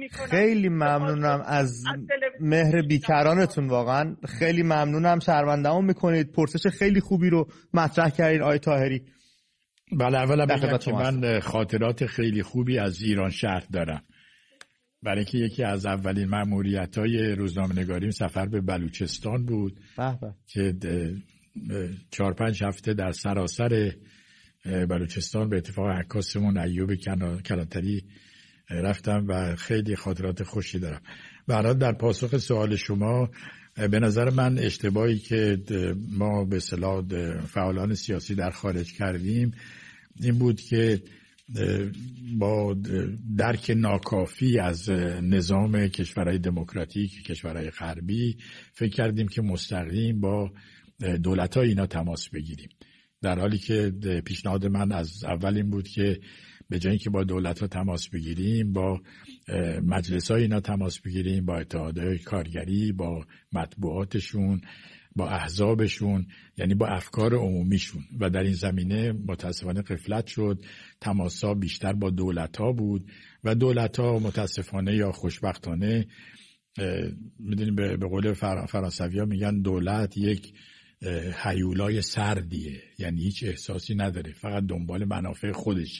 میکنم. خیلی ممنونم از مهر بیکرانتون، واقعا خیلی ممنونم. شرمنده‌مون میکنید. پرسش خیلی خوبی رو مطرح کردین آقای طاهری. بله، اولا بگم که من خاطرات خیلی خوبی از ایران شهر دارم، برای که یکی از اولین مأموریت‌های روزنامه‌نگاریم سفر به بلوچستان بود که 4-5 هفته در سراسر بلوچستان به اتفاق عکاسمون ایوب کلانتری رفتم و خیلی خاطرات خوشی دارم. برای در پاسخ سوال شما، به نظر من اشتباهی که ما به اصطلاح فعالان سیاسی در خارج کردیم این بود که با درک ناکافی از نظام کشورهای دموکراتیک، کشورهای غربی، فکر کردیم که مستقیم با دولت‌های اینا تماس بگیریم، در حالی که پیشنهاد من از اول این بود که به جای اینکه با دولت‌ها تماس بگیریم، با مجلس‌های اینا تماس بگیریم، با اتحادهای کارگری، با مطبوعاتشون، با احزابشون، یعنی با افکار عمومیشون. و در این زمینه متاسفانه غفلت شد. تماس‌ها بیشتر با دولت‌ها بود و دولت‌ها متاسفانه یا خوشبختانه، میدونیم به قول فرانسوی‌ها میگن دولت یک هیولای سردیه، یعنی هیچ احساسی نداره، فقط دنبال منافع خودشه،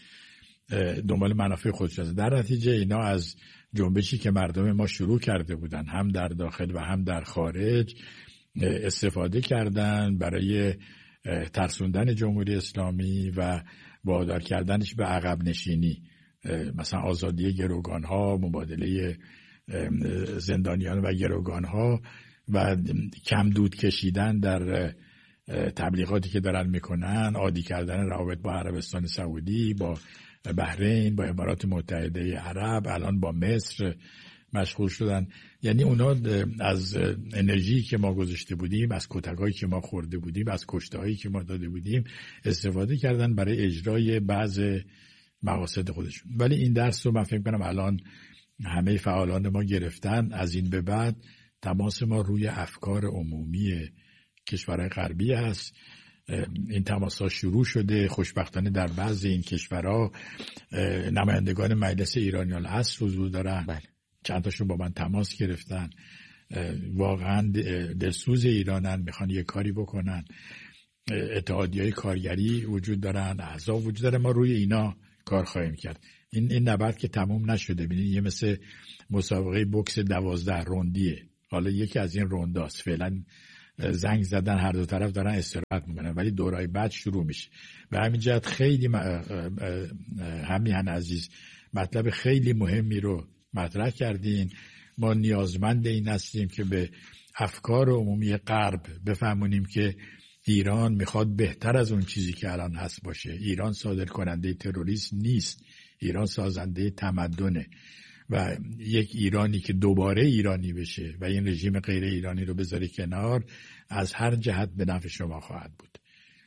در نتیجه اینا از جنبشی که مردم ما شروع کرده بودن، هم در داخل و هم در خارج، استفاده کردن برای ترسوندن جمهوری اسلامی و وادار کردنش به عقب نشینی، مثلا آزادی گروگانها، مبادله زندانیان و گروگانها و کم دود کشیدن در تبلیغاتی که دارن میکنن، عادی کردن روابط با عربستان سعودی، با بحرین، با امارات متحده عرب، الان با مصر مشغول شدن. یعنی اونا از انرژی که ما گذاشته بودیم، از کتکایی که ما خورده بودیم، از کشته‌هایی که ما داده بودیم استفاده کردن برای اجرای بعض مقاصد خودشون. ولی این درس رو من فکر کنم الان همه فعالان ما گرفتن. از این به بعد تماس ما روی افکار عمومی کشورهای غربی است. این تماس‌ها شروع شده. خوشبختانه در بعضی این کشورها نمایندگان مجلس ایرانیان هست حضور دارن. چند تاشون با من تماس گرفتن، واقعا دلسوز ایرانن، میخوان یه کاری بکنن. اتحادیه‌های کارگری وجود دارن، احزاب وجود داره، ما روی اینا کار خواهیم کرد. این نبرد که تموم نشده. ببینید یه مثل مسابقه بوکس 12 روندیه. حالا یکی از این رونداست، فعلا زنگ زدن، هر دو طرف دارن استراحت میکنن، ولی دورای بعد شروع میشه. به همین جهت خیلی همیهن عزیز مطلب خیلی مهمی رو مطرح کردین. ما نیازمند این هستیم که به افکار عمومی غرب بفهمونیم که ایران میخواد بهتر از اون چیزی که الان هست باشه. ایران صادر کننده تروریسم نیست، ایران سازنده تمدنه و یک ایرانی که دوباره ایرانی بشه و این رژیم غیر ایرانی رو بذاره کنار، از هر جهت به نفع شما خواهد بود.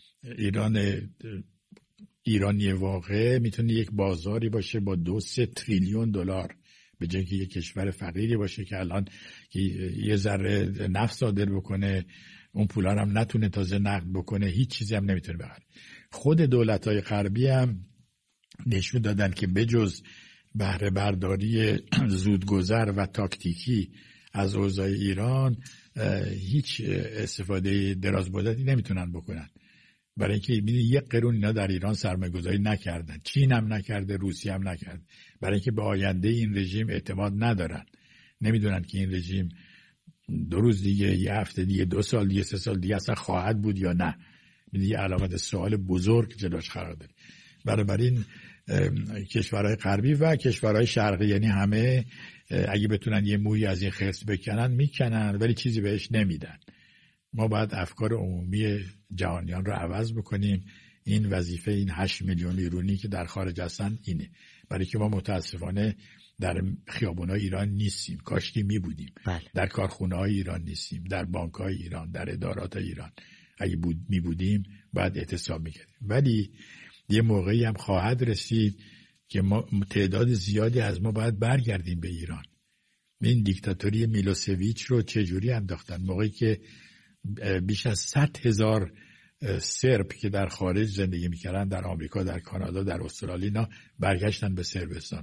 ایرانی واقع میتونه یک بازاری باشه با 2-3 تریلیون دلار، به جای که یک کشور فقیری باشه که الان یه ذره نفت صادر بکنه، اون پولا هم نتونه تازه نقد بکنه، هیچ چیزی هم نمیتونه بخره. خود دولت‌های غربی هم نشون دادن که بجز بهره برداری زودگذر و تاکتیکی از اوضاع ایران هیچ استفاده دراز مدتی نمیتونن بکنن. برای اینکه یک قرون اینا در ایران سرمایه‌گذاری نکردن، چین هم نکرده، روسیه هم نکرده، برای اینکه به آینده این رژیم اعتماد ندارن. نمیدونن که این رژیم 2 روز دیگه، 1 هفته دیگه، 2 سال دیگه، 3 سال دیگه اصلا خواهد بود یا نه. یه علامت سوال بزرگ جلوش قرار داره. بنابراین کشورهای غربی و کشورهای شرقی، یعنی همه اگه بتونن یه مویی از این خرس بکنن میکنن، ولی چیزی بهش نمیدن. ما باید افکار عمومی جهانیان رو عوض بکنیم. این وظیفه این 8 میلیون ایرانی که در خارج هستن اینه. برای که ما متاسفانه در خیابونای ایران نیستیم، کاشکی می-بودیم. در کارخونه‌های ایران نیستیم، در بانک‌های ایران، در ادارات ایران اگه می-بودیم باید اعتصاب می‌کردیم. ولی یه موقعی هم خواهد رسید که ما تعداد زیادی از ما باید برگردیم به ایران. این دیکتاتوری میلوسویچ رو چجوری انداختن؟ موقعی که بیش از 100,000 سرب که در خارج زندگی میکردن، در آمریکا، در کانادا، در استرالیا، برگشتن به صربستان.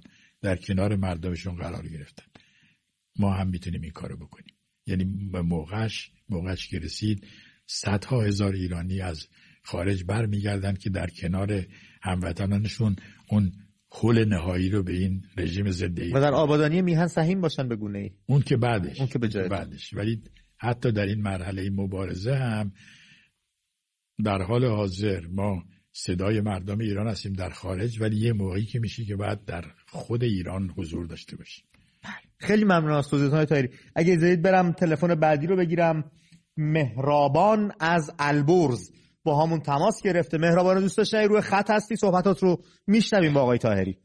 در کنار مردمشون قرار گرفتن. ما هم میتونیم این کارو بکنیم. یعنی به موقعش که رسید صدها هزار ایرانی از خارج برمیگردن که در کنار هموطنانشون اون حل نهایی رو به این رژیم ضد ایران و در آبادانی میهن سهیم باشن به گونه‌ای. اون که بعدش، اون که به جای بعدش. ولی حتی در این مرحله مبارزه هم در حال حاضر ما صدای مردم ایران هستیم در خارج، ولی یه موقعی که میشه که بعد در خود ایران حضور داشته باشیم. خیلی ممنون از توضیحاتتون طاهری. اگه اجازه برم تلفن بعدی رو بگیرم. مهرابان از البرز با همون تماس گرفته. مهرابان دوست داشتنی روی خط هستی، صحبتات رو میشنویم با آقای طاهری.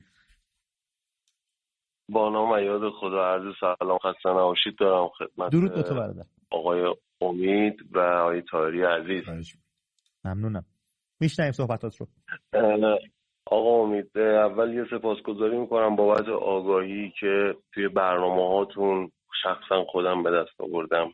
با نام و یاد خدا عرض سلام خسته نباشید دارم خدمت درود به تو برادر. آقای امید و آقای طاهری عزیز. ممنونم. میشنویم صحبتات رو. آقا امید، اول یه سپاسگزاری میکنم بابت آگاهی که توی برنامه هاتون شخصا خودم به دست آوردم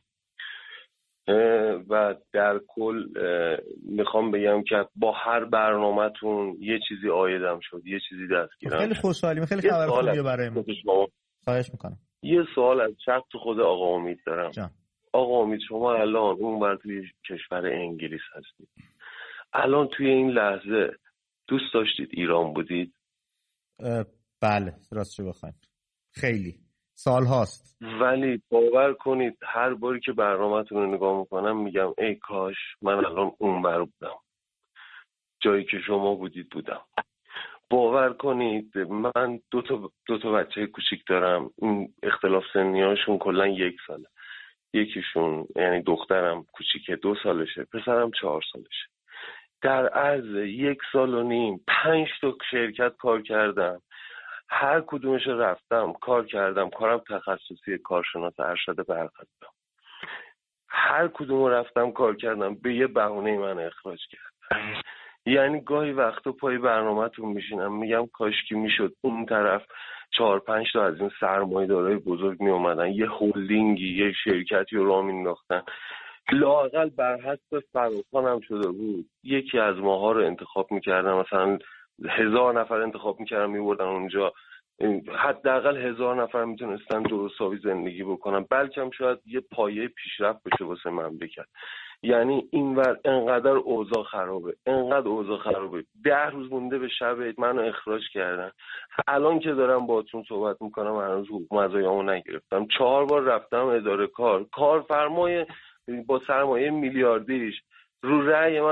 و در کل میخوام بگم که با هر برنامه‌تون یه چیزی عایدم شد، یه چیزی دستگیرم. خیلی خوشحالیم، خیلی خبر خوبیه برای ما. خواهش میکنم. یه سوال از شخص خود آقا امید دارم. آقا امید، شما الان اون بر توی کشور انگلیس هستید، الان توی این لحظه دوست داشتید ایران بودید؟ بله، راستش بخوایم خیلی سال هاست. ولی باور کنید هر باری که برنامه‌تون رو نگاه میکنم میگم ای کاش من الان اون بر بودم، جایی که شما بودم. باور کنید من دو تا بچه کوچیک دارم. این اختلاف سنیاشون کلا 1 ساله. یکیشون یعنی دخترم کوچیکه 2 سالشه، پسرم 4 سالشه. در عرض 1 سال و نیم 5 تا شرکت کار کردم، هر کدومش رفتم کار کردم. کارم تخصصی کارشناس ارشد برق هستم. هر کدوم رفتم کار کردم، به یه بهونه من اخراج کردم. یعنی گاهی وقتا پای برنامه‌تون میشینم میگم کاش که میشد اون طرف 4-5 تا از این سرمایه‌دارای بزرگ می اومدن یه هولدینگی، یه شرکتی رو راه مینداختن، لااقل بر حسب فراخوانم شده بود یکی از ماها رو انتخاب میکردن، مثلا 1000 نفر انتخاب میکردن میبردن اونجا، حداقل 1000 نفر میتونستن درستابی زندگی بکنن، بلکه شاید یه پایه پیشرفت بشه واسه مملکت. یعنی اینور انقدر اوضاع خرابه، 10 روز مونده به شب عید منو اخراج کردن. الان که دارم باهاتون صحبت میکنم هنوز حقوق مزایامو نگرفتم. 4 بار رفتم اداره کارفرمای با سرمایه میلیاردیش رو رأی من